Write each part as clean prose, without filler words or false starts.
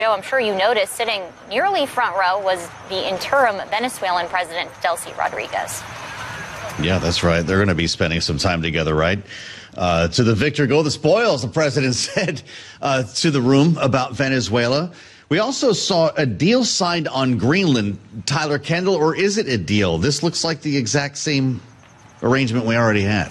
I'm sure you noticed sitting nearly front row was the interim Venezuelan president, Delcy Rodriguez. Yeah, that's right. They're going to be spending some time together, right? To the victor go the spoils, the president said to the room about Venezuela. We also saw a deal signed on Greenland. Tyler Kendall, or is it a deal? This looks like the exact same arrangement we already had.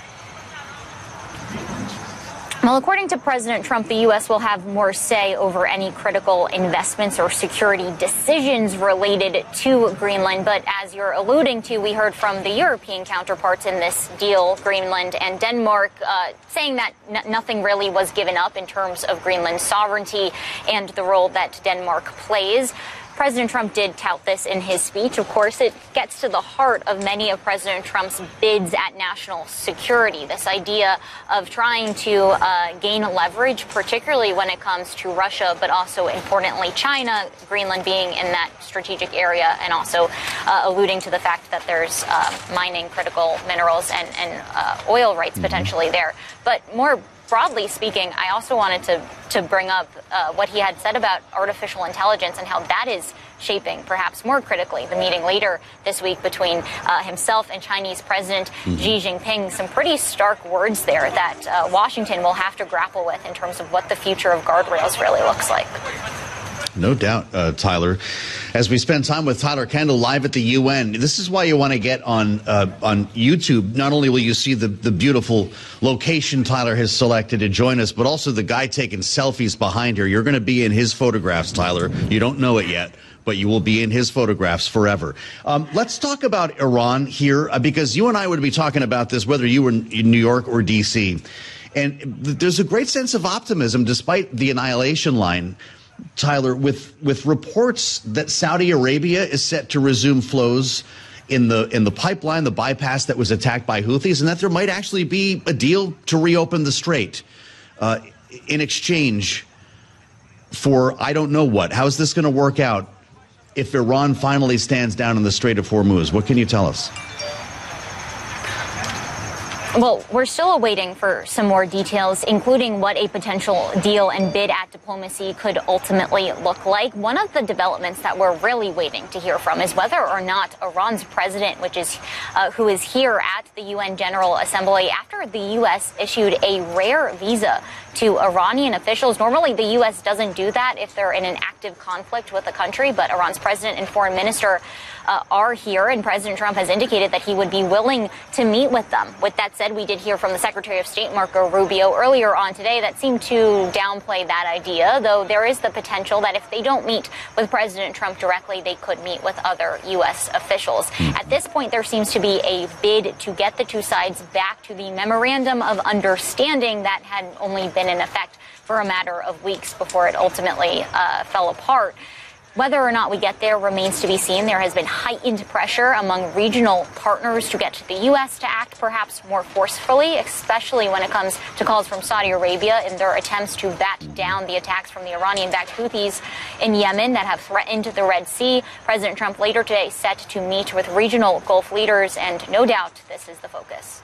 Well, according to President Trump, the U.S. will have more say over any critical investments or security decisions related to Greenland. But as you're alluding to, we heard from the European counterparts in this deal, Greenland and Denmark, saying that nothing really was given up in terms of Greenland's sovereignty and the role that Denmark plays. President Trump did tout this in his speech. Of course, it gets to the heart of many of President Trump's bids at national security, this idea of trying to gain leverage, particularly when it comes to Russia, but also importantly China, Greenland being in that strategic area, and also alluding to the fact that there's mining critical minerals and oil rights potentially there. But more broadly speaking, I also wanted to bring up what he had said about artificial intelligence and how that is shaping, perhaps more critically, the meeting later this week between himself and Chinese President Xi Jinping. Some pretty stark words there that Washington will have to grapple with in terms of what the future of guardrails really looks like. No doubt, Tyler. As we spend time with Tyler Kendall live at the UN, this is why you want to get on YouTube. Not only will you see the beautiful location Tyler has selected to join us, but also the guy taking selfies behind her. You're going to be in his photographs, Tyler. You don't know it yet, but you will be in his photographs forever. Let's talk about Iran here, because you and I would be talking about this whether you were in New York or D.C. And there's a great sense of optimism despite the annihilation line, Tyler, with reports that Saudi Arabia is set to resume flows in the pipeline, the bypass that was attacked by Houthis, and that there might actually be a deal to reopen the strait in exchange for I don't know what. How is this going to work out if Iran finally stands down in the Strait of Hormuz? What can you tell us? Well, we're still awaiting for some more details, including what a potential deal and bid at diplomacy could ultimately look like. One of the developments that we're really waiting to hear from is whether or not Iran's president, who is here at the UN General Assembly after the U.S. issued a rare visa to Iranian officials. Normally, the U.S. doesn't do that if they're in an active conflict with the country, but Iran's president and foreign minister are here, and President Trump has indicated that he would be willing to meet with them. With that said, we did hear from the Secretary of State, Marco Rubio, earlier on today that seemed to downplay that idea, though there is the potential that if they don't meet with President Trump directly, they could meet with other U.S. officials. At this point, there seems to be a bid to get the two sides back to the memorandum of understanding that had only been in effect for a matter of weeks before it ultimately fell apart. Whether or not we get there remains to be seen. There has been heightened pressure among regional partners to get the U.S. to act perhaps more forcefully, especially when it comes to calls from Saudi Arabia in their attempts to bat down the attacks from the Iranian-backed Houthis in Yemen that have threatened the Red Sea. President Trump later today set to meet with regional Gulf leaders, and no doubt this is the focus.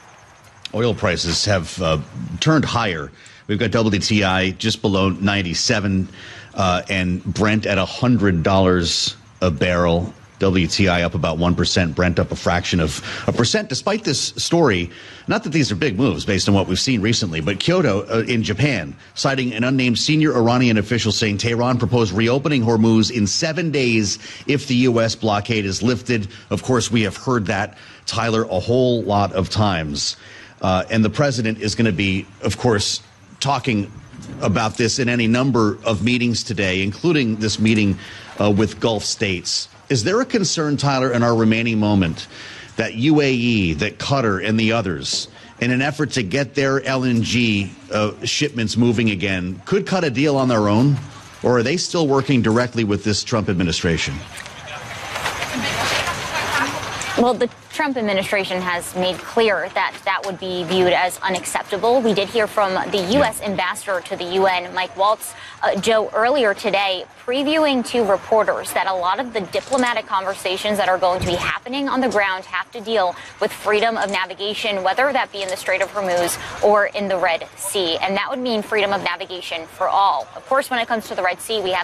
Oil prices have turned higher. We've got WTI just below 97 and Brent at $100 a barrel. WTI up about 1%, Brent up a fraction of a percent, despite this story. Not that these are big moves based on what we've seen recently, but Kyoto in Japan, citing an unnamed senior Iranian official saying Tehran proposed reopening Hormuz in 7 days if the U.S. blockade is lifted. Of course, we have heard that, Tyler, a whole lot of times. And the president is going to be, of course, talking about this in any number of meetings today, including this meeting with Gulf states. Is there a concern, Tyler, in our remaining moment that UAE, that Qatar and the others, in an effort to get their LNG shipments moving again, could cut a deal on their own? Or are they still working directly with this Trump administration? Well, the Trump administration has made clear that that would be viewed as unacceptable. We did hear from the U.S. ambassador to the UN, Mike Waltz, Joe, earlier today, previewing to reporters that a lot of the diplomatic conversations that are going to be happening on the ground have to deal with freedom of navigation, whether that be in the Strait of Hormuz or in the Red Sea. And that would mean freedom of navigation for all. Of course, when it comes to the Red Sea, we have